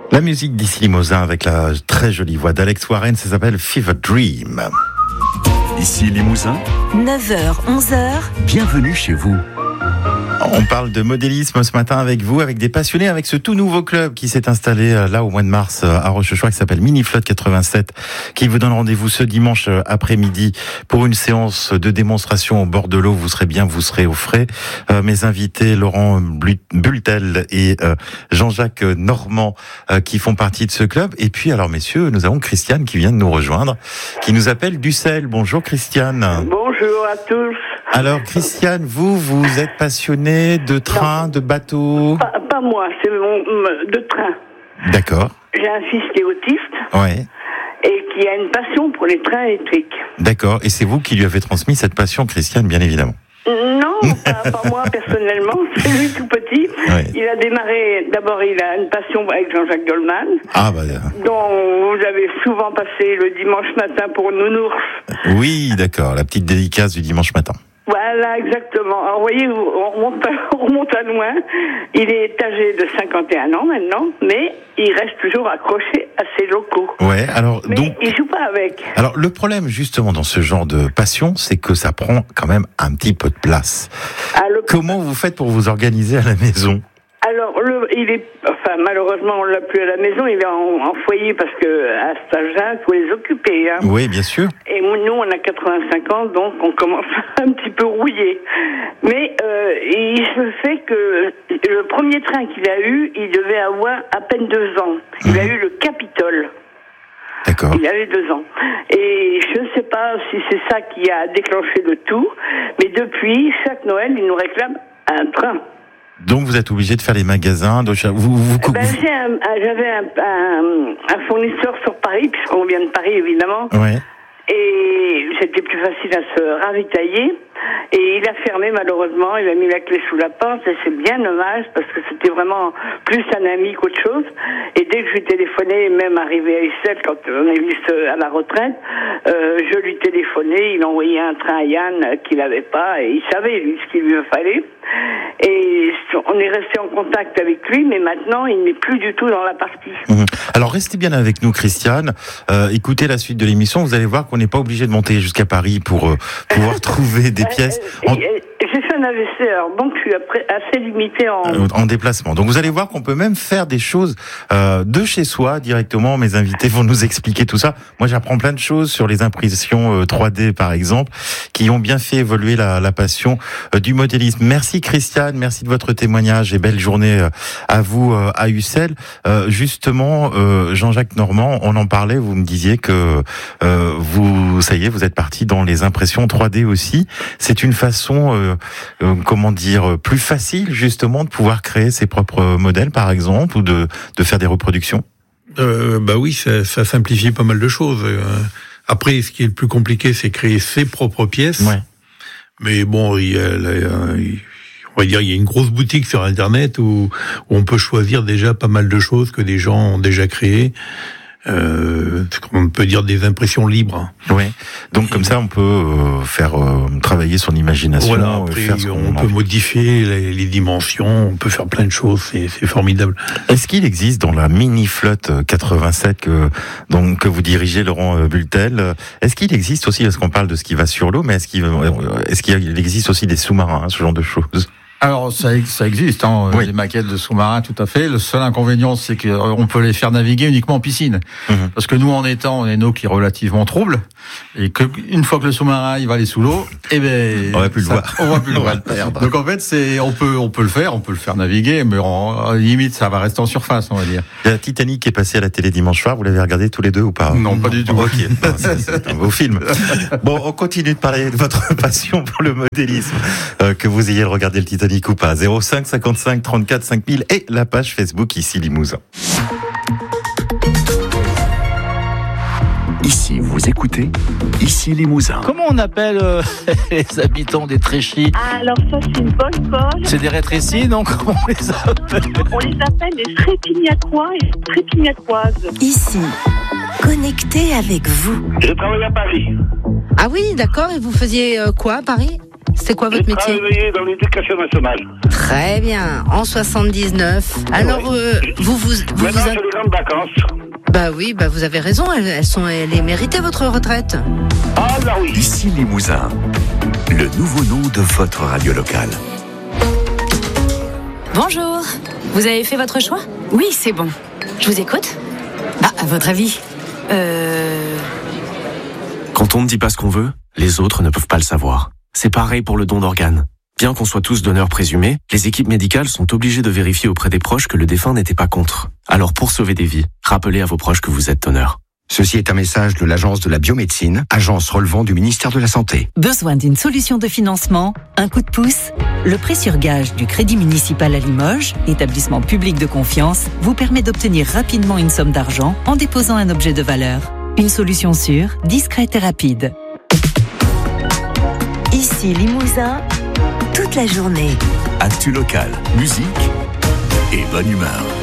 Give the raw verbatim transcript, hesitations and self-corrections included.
La musique d'Issy Limousin avec la très jolie voix d'Alex Warren, ça s'appelle Fever Dream. Ici Limousin, neuf heures, onze heures. Bienvenue chez vous. On parle de modélisme ce matin avec vous, avec des passionnés, avec ce tout nouveau club qui s'est installé là au mois de mars à Rochechouart, qui s'appelle Miniflotte quatre-vingt-sept, qui vous donne rendez-vous ce dimanche après-midi pour une séance de démonstration au bord de l'eau. Vous serez bien, vous serez au frais. Euh, mes invités, Laurent Bultel et euh, Jean-Jacques Normand, euh, qui font partie de ce club. Et puis, alors messieurs, nous avons Christiane qui vient de nous rejoindre, qui nous appelle d'Ussel. Bonjour Christiane. Bonjour à tous. Alors Christiane, vous, vous êtes passionnée de train, de bateau? Pas, pas moi, c'est mon, de train. D'accord. J'ai un fils qui est autiste. Ouais. Et qui a une passion pour les trains électriques. D'accord. Et c'est vous qui lui avez transmis cette passion, Christiane, bien évidemment. Non, pas, pas moi personnellement, c'est lui tout petit. Ouais. Il a démarré, d'abord il a une passion avec Jean-Jacques Goldman, Ah bah. dont vous avez souvent passé le dimanche matin pour Nounours. Oui, d'accord. La petite dédicace du dimanche matin. Voilà, exactement. Alors, vous voyez, on remonte, on remonte à loin. Il est âgé de cinquante et un ans maintenant, mais il reste toujours accroché à ses locaux. Ouais, alors Mais donc. il joue pas avec. Alors le problème justement dans ce genre de passion, c'est que ça prend quand même un petit peu de place. Ah, le... Comment vous faites pour vous organiser à la maison? Alors, le, il est, enfin, malheureusement, on l'a plus à la maison. Il est en, en foyer parce que à cet âge-là, il faut les occuper. Hein. Oui, bien sûr. Et nous, on a quatre-vingt-cinq ans, donc on commence un petit peu rouillé. Mais euh, il se fait que le premier train qu'il a eu, il devait avoir à peine deux ans. Il Mmh. a eu le Capitole. D'accord. Il avait deux ans. Et je ne sais pas si c'est ça qui a déclenché le tout, mais depuis, chaque Noël, il nous réclame un train. Donc vous êtes obligé de faire les magasins. De... Vous, vous, Eh ben, vous... j'ai un, un- j'avais un, un, un fournisseur sur Paris, puisqu'on vient de Paris évidemment, Ouais. et c'était plus facile à se ravitailler. Et il a fermé malheureusement, il a mis la clé sous la porte, et c'est bien dommage parce que c'était vraiment plus un ami qu'autre chose. Et dès que je lui téléphonais, même arrivé à Ussel, quand on est venu à la retraite, euh, je lui téléphonais, il envoyait un train à Yann qu'il n'avait pas, et il savait lui ce qu'il lui fallait. Et on est resté en contact avec lui, mais maintenant il n'est plus du tout dans la partie. Mmh. Alors restez bien avec nous, Christiane. Euh, écoutez la suite de l'émission. Vous allez voir qu'on n'est pas obligé de monter jusqu'à Paris pour euh, pouvoir trouver des pièces Euh, en, et- et- J'ai fait un A V C, alors donc je suis après assez limité en... euh, en déplacement. Donc vous allez voir qu'on peut même faire des choses euh, de chez soi directement. Mes invités vont nous expliquer tout ça. Moi, j'apprends plein de choses sur les impressions euh, trois D, par exemple, qui ont bien fait évoluer la, la passion euh, du modélisme. Merci Christiane, merci de votre témoignage et belle journée euh, à vous euh, à Ussel. Euh, justement, euh, Jean-Jacques Normand, on en parlait. Vous me disiez que euh, vous, ça y est, vous êtes parti dans les impressions trois D aussi. C'est une façon, euh, euh, comment dire, plus facile justement de pouvoir créer ses propres modèles, par exemple, ou de de faire des reproductions. Euh, bah oui, ça, ça simplifie pas mal de choses. Euh, Après, ce qui est le plus compliqué, c'est créer ses propres pièces. Ouais. Mais bon, il y a, là, il- on va dire, il y a une grosse boutique sur Internet où, où on peut choisir déjà pas mal de choses que des gens ont déjà créées. Euh, on peut dire des impressions libres. Ouais. Donc comme ça, on peut euh, faire euh, travailler son imagination. Voilà, euh, après, faire ce qu'on on a peut envie. modifier les, les dimensions, on peut faire plein de choses, c'est, c'est formidable. Est-ce qu'il existe dans la mini flotte quatre-vingt-sept que donc que vous dirigez, Laurent euh, Bultel, euh, est-ce qu'il existe aussi, parce qu'on parle de ce qui va sur l'eau, mais est-ce qu'il euh, est-ce qu'il existe aussi des sous-marins, hein, ce genre de choses? Alors ça, ça existe, hein, Oui. des maquettes de sous-marins, tout à fait. Le seul inconvénient, c'est qu'on peut les faire naviguer uniquement en piscine, Mmh. parce que nous, en étant, on est une eau qui est relativement trouble, et que une fois que le sous-marin il va aller sous l'eau, eh ben, On va plus le ça- voir. On va plus le On va voir. le perdre. Donc en fait, c'est, on peut, on peut le faire, on peut le faire naviguer, mais en, en limite, ça va rester en surface, on va dire. Il y a Titanic qui est passé à la télé dimanche soir. Vous l'avez regardé tous les deux ou pas? Non, pas du tout. Ok, non, c'est, c'est un beau film. Bon, on continue de parler de votre passion pour le modélisme, euh, que vous ayez regardé le Titanic ou pas. zéro cinq cinquante-cinq trente-quatre cinq mille et la page Facebook Ici Limousin. Ici vous écoutez, Ici Limousin. Comment on appelle euh, les habitants des Tréchis? Alors ça, c'est une bonne colle. C'est des rétrécis, non? Comment on les appelle? On les appelle les Trépignacois et les Trépignacoises. Ici, connecté avec vous. Je travaille à Paris. Ah oui, d'accord. Et vous faisiez euh, quoi à Paris? C'est quoi votre J'ai métier? travaillé dans l'éducation nationale. Très bien, en soixante-dix-neuf. Alors, Oui. euh, vous vous... vous, Maintenant, vous c'est les grandes vacances. Bah oui, bah vous avez raison, elles, elles sont, elle est méritée votre retraite. Ah, là oui. Ici Limousin, le nouveau nom de votre radio locale. Bonjour. Vous avez fait votre choix? Oui, c'est bon. Je vous écoute. Bah, à votre avis Euh... Quand on ne dit pas ce qu'on veut, les autres ne peuvent pas le savoir. C'est pareil pour le don d'organes. Bien qu'on soit tous donneurs présumés, les équipes médicales sont obligées de vérifier auprès des proches que le défunt n'était pas contre. Alors pour sauver des vies, rappelez à vos proches que vous êtes donneur. Ceci est un message de l'Agence de la biomédecine, agence relevant du ministère de la Santé. Besoin d'une solution de financement? Un coup de pouce? Le prêt sur gage du Crédit municipal à Limoges, établissement public de confiance, vous permet d'obtenir rapidement une somme d'argent en déposant un objet de valeur. Une solution sûre, discrète et rapide. Ici Limousin, toute la journée. Actu locale, musique et bonne humeur.